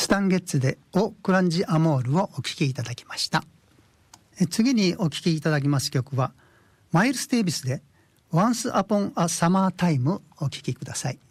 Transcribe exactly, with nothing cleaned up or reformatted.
スタンゲッツでオ・クランジ・アモールをお聴きいただきました。え次にお聴きいただきます曲はマイルス・デイビスで Once Upon a Summer Time をお聴きください。